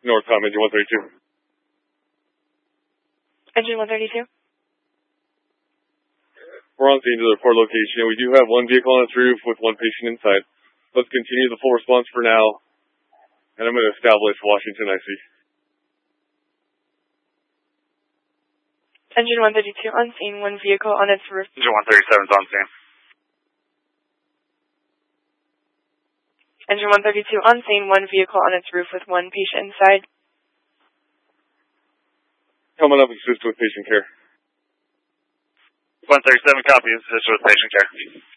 Northcom, engine 132. Engine 132. We're on scene to the report location. We do have one vehicle on its roof with one patient inside. Let's continue the full response for now, and I'm going to establish Washington IC. Engine 132 on scene, one vehicle on its roof. Engine 137 is on scene. Engine 132 on scene, one vehicle on its roof with one patient inside. Coming up, assist with patient care. 137 copies, assist with patient care.